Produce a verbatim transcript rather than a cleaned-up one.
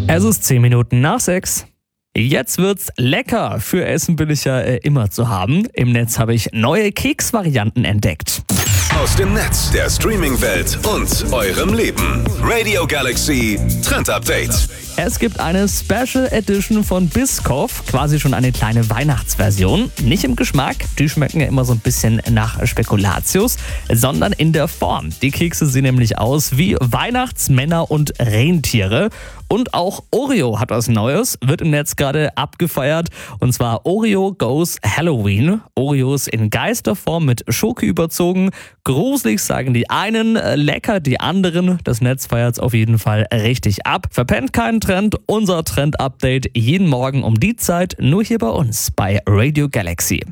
Es ist zehn Minuten nach sechs. Jetzt wird's lecker. Für Essen bin ich ja äh, immer zu haben. Im Netz habe ich neue Keksvarianten entdeckt. Aus dem Netz, der Streaming-Welt und eurem Leben. Radio Galaxy Trend Update. Es gibt eine Special Edition von Biscoff, quasi schon eine kleine Weihnachtsversion. Nicht im Geschmack, die schmecken ja immer so ein bisschen nach Spekulatius, sondern in der Form. Die Kekse sehen nämlich aus wie Weihnachtsmänner und Rentiere. Und auch Oreo hat was Neues, wird im Netz gerade abgefeiert. Und zwar Oreo Goes Halloween. Oreos in Geisterform mit Schoki überzogen. Gruselig sagen die einen, lecker die anderen. Das Netz feiert es auf jeden Fall richtig ab. Verpennt keinen Trend, unser Trend-Update jeden Morgen um die Zeit, nur hier bei uns bei Radio Galaxy.